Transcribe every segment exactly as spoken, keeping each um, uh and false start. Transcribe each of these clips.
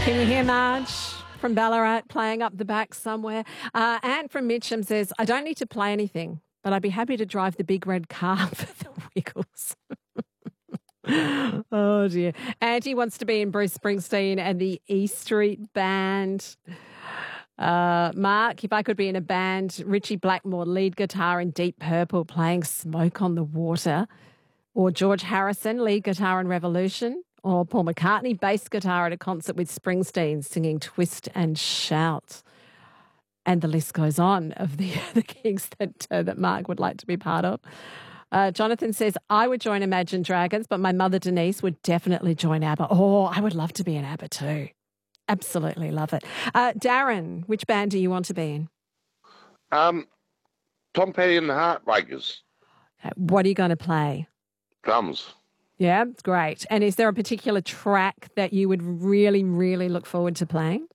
Can you hear Marge from Ballarat playing up the back somewhere? Uh, Anne from Mitcham says, I don't need to play anything, but I'd be happy to drive the big red car for the Wiggles. Oh, dear. Auntie wants to be in Bruce Springsteen and the E Street Band. Uh, Mark, if I could be in a band, Richie Blackmore, lead guitar in Deep Purple, playing Smoke on the Water. Or George Harrison, lead guitar in Revolution. Or Paul McCartney, bass guitar at a concert with Springsteen, singing Twist and Shout. And the list goes on of the, the gigs that, uh, that Mark would like to be part of. Uh, Jonathan says, I would join Imagine Dragons, but my mother Denise would definitely join ABBA. Oh, I would love to be in ABBA too. Absolutely love it. Uh, Darren, which band do you want to be in? Um, Tom Petty and the Heartbreakers. Uh, what are you going to play? Drums. Yeah, great. And is there a particular track that you would really, really look forward to playing?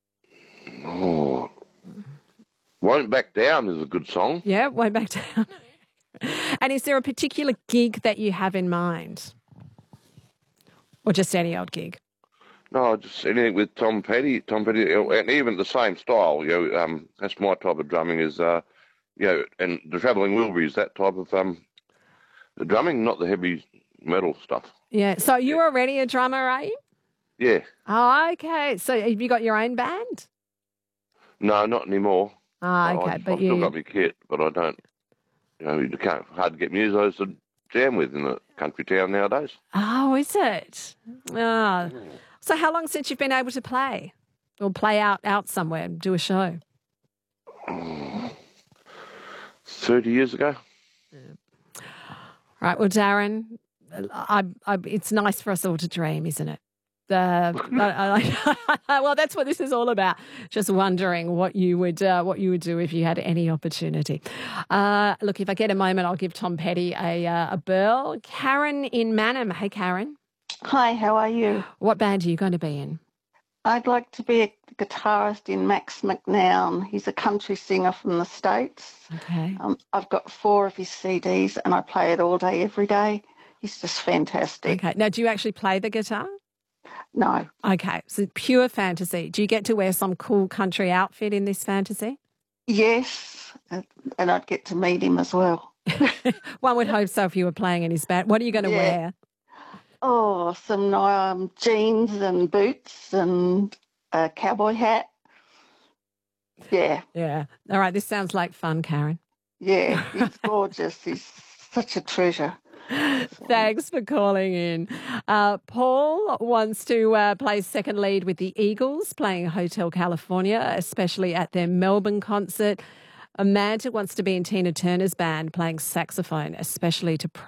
Oh, Won't Back Down is a good song. Yeah, Won't Back Down. And is there a particular gig that you have in mind? Or just any old gig? No, just anything with Tom Petty, Tom Petty, and even the same style. You know, um, that's my type of drumming. Is uh, you know, and the Travelling Wilburys, that type of um, the drumming, not the heavy metal stuff. Yeah. So you're already a drummer, are you? Yeah. Oh, okay. So have you got your own band? No, not anymore. Oh, No, okay. I, but I've you still got my kit, but I don't. You know, you can't hard to get musos to jam with in a country town nowadays. Oh, is it? Oh. So how long since you've been able to play? Or play out, out somewhere and do a show? Oh, thirty years ago. Yeah. Right. Well, Darren, I, I, it's nice for us all to dream, isn't it? Uh, I, I, well, that's what this is all about. Just wondering what you would uh, what you would do if you had any opportunity. Uh, look, if I get a moment, I'll give Tom Petty a uh, a burl. Karen in Manham. Hey, Karen. Hi, how are you? What band are you going to be in? I'd like to be a guitarist in Max McNown. He's a country singer from the States. Okay. Um, I've got four of his C Ds and I play it all day, every day. He's just fantastic. Okay. Now, do you actually play the guitar? No. Okay. So pure fantasy. Do you get to wear some cool country outfit in this fantasy? Yes, and I'd get to meet him as well. One would hope so if you were playing in his band. What are you going to Yeah. wear? Oh, some um, jeans and boots and a cowboy hat. Yeah. Yeah. All right. This sounds like fun, Karen. Yeah, he's gorgeous. He's such a treasure. Thanks for calling in. Uh, Paul wants to uh, play second lead with the Eagles, playing Hotel California, especially at their Melbourne concert. Amanda wants to be in Tina Turner's band, playing saxophone, especially to